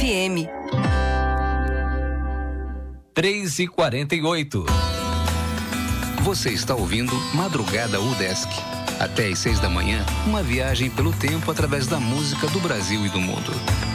FM. 3h48. Você está ouvindo Madrugada UDESC. Até às 6 da manhã, uma viagem pelo tempo através da música do Brasil e do mundo.